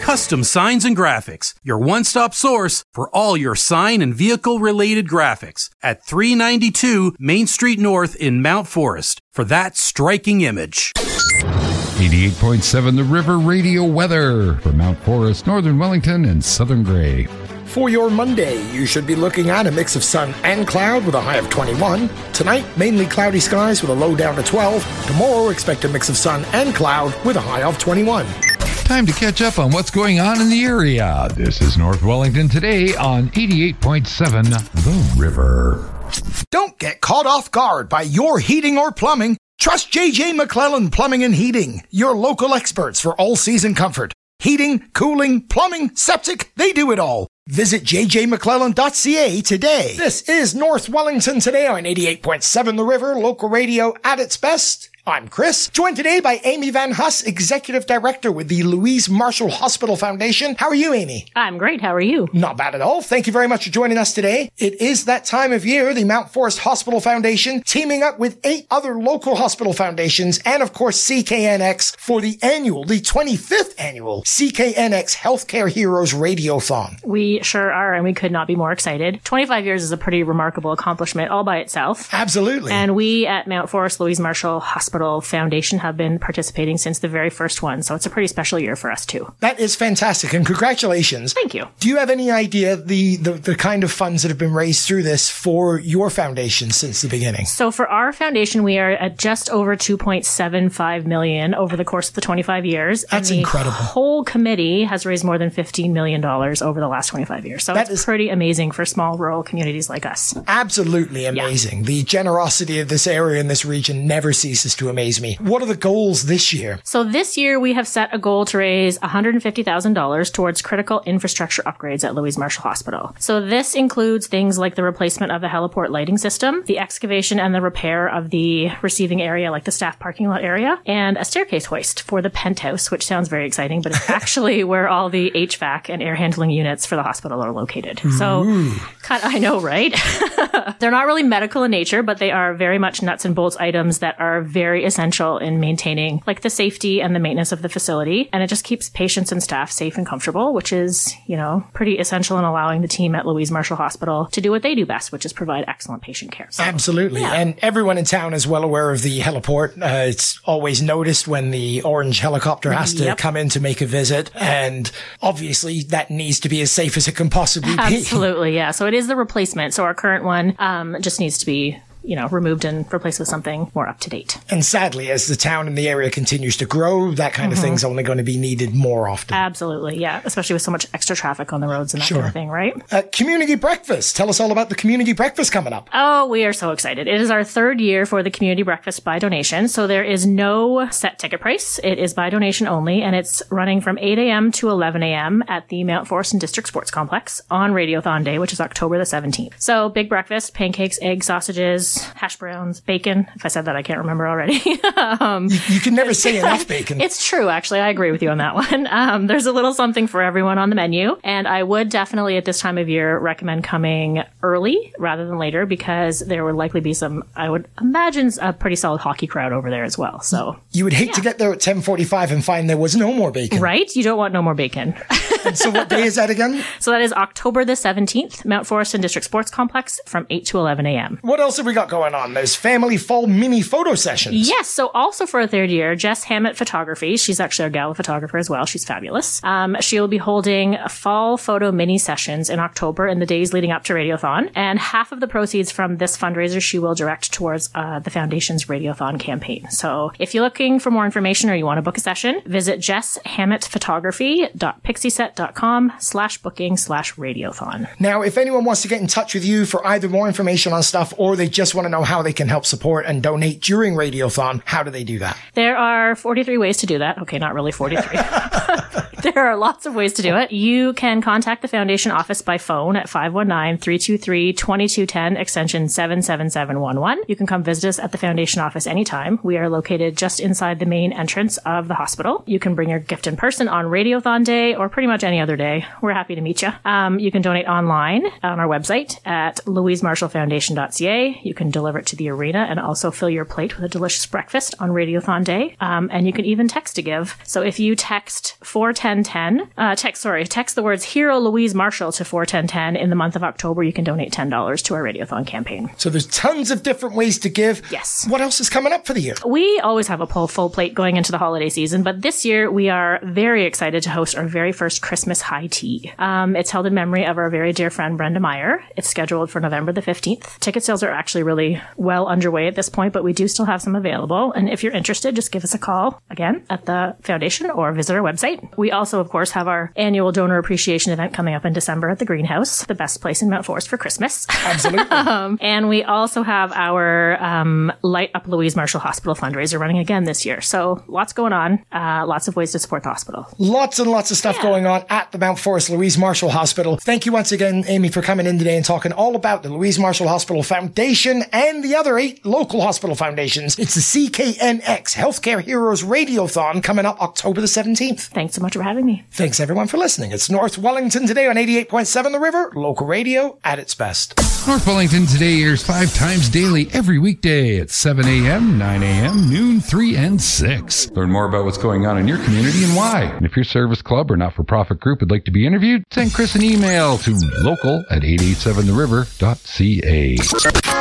Custom Signs and Graphics, your one-stop source for all your sign and vehicle-related graphics at 392 Main Street North in Mount Forest for that striking image. 88.7 The River Radio weather for Mount Forest, Northern Wellington, and Southern Grey. For your Monday, you should be looking at a mix of sun and cloud with a high of 21. Tonight, mainly cloudy skies with a low down to 12. Tomorrow, expect a mix of sun and cloud with a high of 21. Time to catch up on what's going on in the area. This is North Wellington today on 88.7 The River. Don't get caught off guard by your heating or plumbing. Trust J.J. McClellan Plumbing and Heating, your local experts for all-season comfort. Heating, cooling, plumbing, septic, they do it all. Visit jjmcclellan.ca today. This is North Wellington today on 88.7 The River, local radio at its best. I'm Chris, joined today by Amy Van Huss, Executive Director with the Louise Marshall Hospital Foundation. How are you, Amy? I'm great. How are you? Not bad at all. Thank you very much for joining us today. It is that time of year, the Mount Forest Hospital Foundation teaming up with 8 other local hospital foundations and, of course, CKNX for the 25th annual CKNX Healthcare Heroes Radiothon. We sure are, and we could not be more excited. 25 years is a pretty remarkable accomplishment all by itself. Absolutely. And we at Mount Forest Louise Marshall Hospital Foundation have been participating since the very first one, so it's a pretty special year for us too. That is fantastic, and congratulations. Thank you. Do you have any idea the kind of funds that have been raised through this for your foundation since the beginning? So for our foundation, we are at just over $2.75 million over the course of the 25 years. That's and incredible. The whole committee has raised more than $15 million over the last 25 years. So it's pretty amazing for small rural communities like us. Absolutely amazing. Yeah. The generosity of this area and this region never ceases to amaze me. What are the goals this year? So this year we have set a goal to raise $150,000 towards critical infrastructure upgrades at Louise Marshall Hospital. So this includes things like the replacement of the heliport lighting system, the excavation and the repair of the receiving area, like the staff parking lot area, and a staircase hoist for the penthouse, which sounds very exciting, but it's actually where all the HVAC and air handling units for the hospital are located. So, I know, right? They're not really medical in nature, but they are very much nuts and bolts items that are very essential in maintaining like the safety and the maintenance of the facility. And it just keeps patients and staff safe and comfortable, which is, pretty essential in allowing the team at Louise Marshall Hospital to do what they do best, which is provide excellent patient care. So, absolutely. Yeah. And everyone in town is well aware of the heliport. It's always noticed when the orange helicopter has to come in to make a visit. And obviously that needs to be as safe as it can possibly be. Absolutely. Yeah. So it is the replacement. So our current one just needs to be removed and replaced with something more up to date. And sadly, as the town and the area continues to grow, that kind of thing's only going to be needed more often. Absolutely, yeah. Especially with so much extra traffic on the roads and that kind of thing, right? Community breakfast. Tell us all about the community breakfast coming up. Oh, we are so excited. It is our 3rd year for the community breakfast by donation. So there is no set ticket price. It is by donation only, and it's running from 8 a.m. to 11 a.m. at the Mount Forest and District Sports Complex on Radiothon Day, which is October the 17th. So big breakfast, pancakes, eggs, sausages, hash browns, bacon. If I said that, I can't remember already. You can never say enough bacon. It's true, actually. I agree with you on that one. There's a little something for everyone on the menu. And I would definitely at this time of year recommend coming early rather than later because there would likely be I would imagine, a pretty solid hockey crowd over there as well. So you would hate to get there at 10:45 and find there was no more bacon. Right? You don't want no more bacon. And so what day is that again? So that is October the 17th, Mount Forest and District Sports Complex from 8 to 11 a.m. What else have we got going on? There's family fall mini photo sessions. Yes. So also for a 3rd year, Jess Hammett Photography. She's actually our gala photographer as well. She's fabulous. She will be holding fall photo mini sessions in October in the days leading up to Radiothon. And half of the proceeds from this fundraiser she will direct towards the foundation's Radiothon campaign. So if you're looking for more information or you want to book a session, visit jesshammettphotography.pixieset.com/booking/Radiothon. Now, if anyone wants to get in touch with you for either more information on stuff or they just want to know how they can help support and donate during Radiothon, how do they do that? There are 43 ways to do that. Okay, not really 43. There are lots of ways to do it. You can contact the foundation office by phone at 519-323-2210, extension 77711. You can come visit us at the foundation office anytime. We are located just inside the main entrance of the hospital. You can bring your gift in person on Radiothon Day or pretty much any other day. We're happy to meet you. You can donate online on our website at louisemarshallfoundation.ca. You can deliver it to the arena and also fill your plate with a delicious breakfast on Radiothon Day. And you can even text to give. So if you text 410 41010. Text the words Hero Louise Marshall to 41010. In the month of October, you can donate $10 to our Radiothon campaign. So there's tons of different ways to give. Yes. What else is coming up for the year? We always have a full plate going into the holiday season, but this year we are very excited to host our very first Christmas high tea. It's held in memory of our very dear friend Brenda Meyer. It's scheduled for November the 15th. Ticket sales are actually really well underway at this point, but we do still have some available. And if you're interested, just give us a call again at the foundation or visit our website. We also, of course, have our annual donor appreciation event coming up in December at the Greenhouse, the best place in Mount Forest for Christmas. Absolutely. And we also have our Light Up Louise Marshall Hospital fundraiser running again this year. So lots going on, lots of ways to support the hospital. Lots and lots of stuff going on at the Mount Forest Louise Marshall Hospital. Thank you once again, Amy, for coming in today and talking all about the Louise Marshall Hospital Foundation and the other 8 local hospital foundations. It's the CKNX Healthcare Heroes Radiothon coming up October the 17th. Thanks so much for having me. Thanks everyone for listening. It's North Wellington Today on 88.7 The River, local radio at its best. North Wellington Today airs 5 times daily every weekday at 7 a.m., 9 a.m., noon, 3, and 6. Learn more about what's going on in your community and why. And if your service club or not-for-profit group would like to be interviewed, send Chris an email to local@887theriver.ca.